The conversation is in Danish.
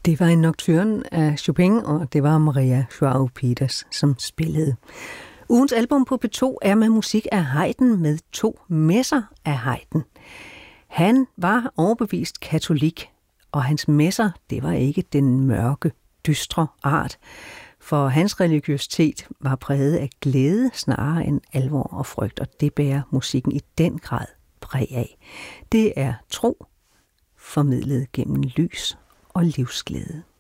Det var en nocturne af Chopin, og det var Maria Joao Peters, som spillede. Ugens album på P2 er med musik af Haydn med 2 messer af Haydn. Han var overbevist katolik, og hans messer, det var ikke den mørke, dystre art, for hans religiøsitet var præget af glæde snarere end alvor og frygt, og det bærer musikken i den grad præg af. Det er tro, formidlet gennem lys og livsglæde.